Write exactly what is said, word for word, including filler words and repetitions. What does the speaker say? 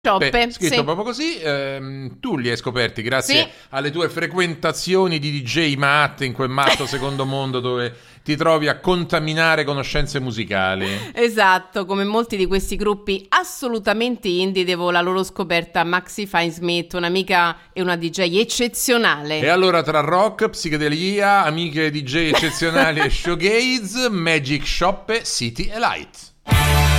Shoppe, scritto sì. proprio così. Ehm, tu li hai scoperti grazie Sì. alle tue frequentazioni di D J Matt in quel matto secondo mondo dove ti trovi a contaminare conoscenze musicali. Esatto, come molti di questi gruppi assolutamente indie devo la loro scoperta a Maxi Fine Smith, un'amica e una D J eccezionale. E allora tra rock, psichedelia, amiche D J eccezionali e showgaze, Magic Shoppe, City e Light.